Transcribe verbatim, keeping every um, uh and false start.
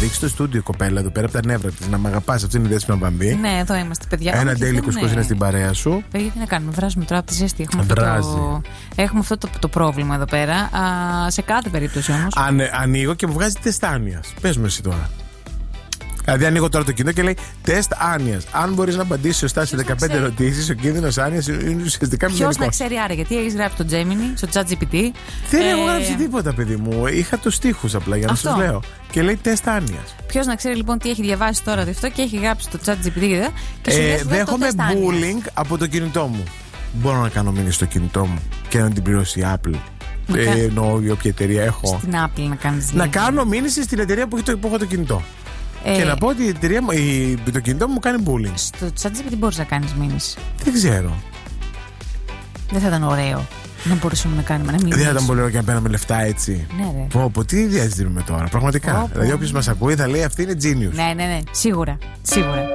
ρίξει το στούντιο η κοπέλα εδώ πέρα από τα νεύρα τη, να μ' αγαπάς. Αυτή είναι η Δέσποινα Βαμβή. Ναι, εδώ είμαστε, παιδιά. Ένα ντέιλι κουσκούς είναι στην παρέα σου. Παιδιά, τι να κάνουμε, βράζουμε τώρα από τη ζέστη. Έχουμε αυτό, το... Έχουμε αυτό το, το πρόβλημα εδώ πέρα. Α, σε κάθε περίπτωση όμως. Αν, ανοίγω και μου βγάζει τεστ άνοιας. Πες μου εσύ τώρα. Δηλαδή, ανοίγω τώρα το κινητό και λέει τεστ άνοιας. Αν μπορείς να απαντήσεις σωστά σε δεκαπέντε ερωτήσεις, ο κίνδυνος άνοιας είναι ουσιαστικά μηδενικός. Ποιος να ξέρει άρα, γιατί έχεις γράψει το Gemini, στο ChatGPT. Δεν ε... έχω γράψει τίποτα, παιδί μου. Είχα τους στίχους απλά για να σας λέω. Και λέει τεστ άνοιας. Ποιος να ξέρει λοιπόν τι έχει διαβάσει τώρα αυτό και έχει γράψει το ChatGPT και σου ε, λέει. Δέχομαι bullying από το κινητό μου. Μπορώ να κάνω μήνυση στο κινητό μου και να την πληρώσει η Apple. Ε, εννοώ όποια εταιρεία έχω. Στην Apple να κάνεις. Να κάνω μήνυση στην εταιρεία που έχω το, που έχω το κινητό. Ε, και να πω ότι η εταιρεία, η, το κινητό μου κάνει bullying. Στο ChatGPT μπορείς να κάνεις μήνυση. Δεν ξέρω. Δεν θα ήταν ωραίο να μπορούσαμε να κάνουμε ένα μήνυση. Δεν θα ήταν πολύ ωραίο και να παίρναμε λεφτά έτσι. Ναι, ρε. Πω, πω, τι ιδέες δίνουμε τώρα. Πραγματικά. Πω, πω. Δηλαδή, όποιος μας ακούει θα λέει αυτή είναι genius. Ναι, ναι, ναι. Σίγουρα. Σίγουρα.